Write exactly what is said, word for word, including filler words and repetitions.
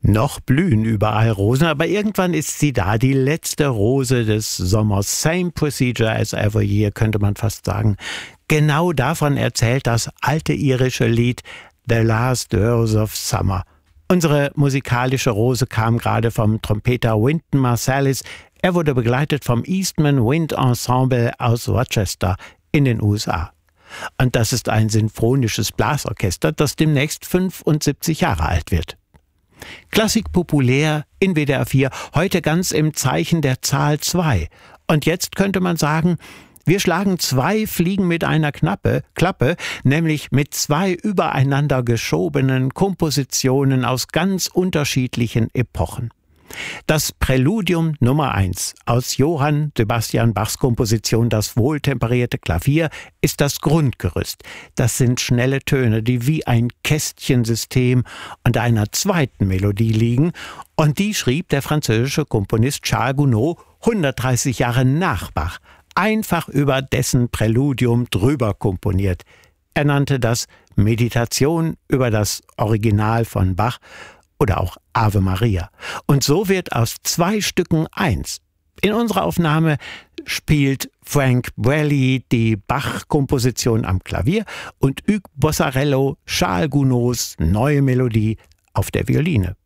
Noch blühen überall Rosen, aber irgendwann ist sie da, die letzte Rose des Sommers. Same procedure as every year, könnte man fast sagen. Genau davon erzählt das alte irische Lied The Last Rose of Summer. Unsere musikalische Rose kam gerade vom Trompeter Wynton Marsalis. Er wurde begleitet vom Eastman Wind Ensemble aus Rochester in den U S A. Und das ist ein sinfonisches Blasorchester, das demnächst fünfundsiebzig Jahre alt wird. Klassik populär in W D R vier, heute ganz im Zeichen der Zahl zwei. Und jetzt könnte man sagen, wir schlagen zwei Fliegen mit einer Knappe, Klappe, nämlich mit zwei übereinander geschobenen Kompositionen aus ganz unterschiedlichen Epochen. Das Präludium Nummer eins aus Johann Sebastian Bachs Komposition Das wohltemperierte Klavier ist das Grundgerüst. Das sind schnelle Töne, die wie ein Kästchensystem unter einer zweiten Melodie liegen. Und die schrieb der französische Komponist Charles Gounod hundertdreißig Jahre nach Bach, einfach über dessen Präludium drüber komponiert. Er nannte das Meditation über das Original von Bach oder auch Ave Maria. Und so wird aus zwei Stücken eins. In unserer Aufnahme spielt Frank Braley die Bach-Komposition am Klavier und Hugues Bossarello Charles Gounods neue Melodie auf der Violine.